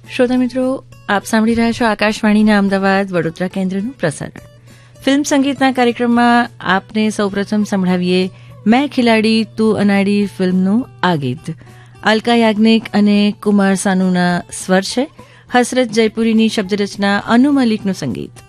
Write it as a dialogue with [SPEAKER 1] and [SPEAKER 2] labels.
[SPEAKER 1] શ્રોતા મિત્રો, આપ સાંભળી રહ્યા છો આકાશવાણીના અમદાવાદ વડોદરા કેન્દ્રનું પ્રસારણ. ફિલ્મ સંગીતના કાર્યક્રમમાં આપને સૌપ્રથમ સંભળાવીએ મેં ખિલાડી તું અનાડી ફિલ્મનું આ ગીત. અલકા યાજ્ઞિક અને કુમાર સાનુના સ્વર છે, હસરત જયપુરીની શબ્દરચના, અનુ મલિકનું સંગીત.